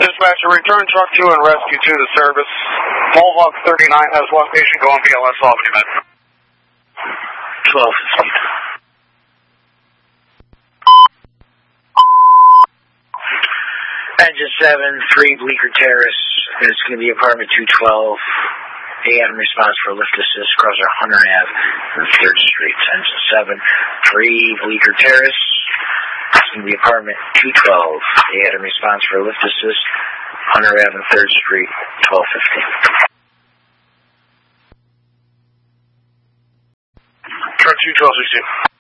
Dispatcher, return truck 2 and rescue 2 to service. Volvox 39 has one patient going BLS Albany, man. 12:15. Engine 7, 3 Bleecker Terrace. It's going to be apartment 212. AM response for lift assist, crosser Hunter Ave and 3rd Street. Engine 7, 3 Bleecker Terrace. It's going to be apartment 212. AM response for lift assist, Hunter Ave and 3rd Street, 12:15. Truck 2, 12:16.